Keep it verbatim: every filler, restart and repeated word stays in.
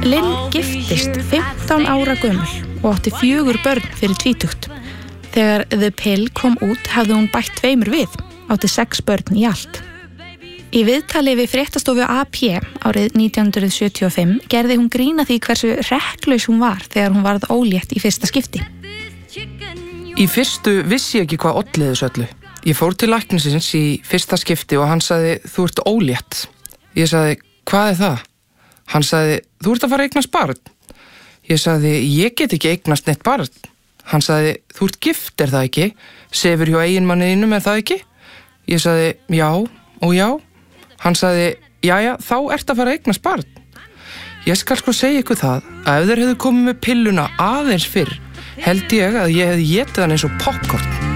Lynn giftist fimmtán ára gömul og átti fjögur börn fyrir tvítugt. Þegar The Pill kom út hafði hún bætt tveimur við, átti sex börn í allt. Í viðtali við fréttastofu A P árið nítján hundruð sjötíu og fimm gerði hún grína því hversu rekklaus hún var þegar hún varð ólétt í fyrsta skipti. Í fyrstu vissi ég ekki hvað olli þessu öllu. Ég fór til læknisins í fyrsta skipti og hann sagði, þú ert ólétt. Ég sagði, hvað er það? Hann sagði, þú ert að fara að eignast barn. Ég sagði, ég get ekki eignast neitt barn. Hann sagði, þú ert gift, er það ekki? Sefur hjá eiginmanniðinum, er það ekki? Ég sagði, já og já. Hann sagði, jæja, þá ert að fara að eignast barn. Ég skal sko segja ykkur það, að ef þeir hefðu komið með pilluna aðeins fyrr, held ég að ég hefði étið hann eins og popcorn.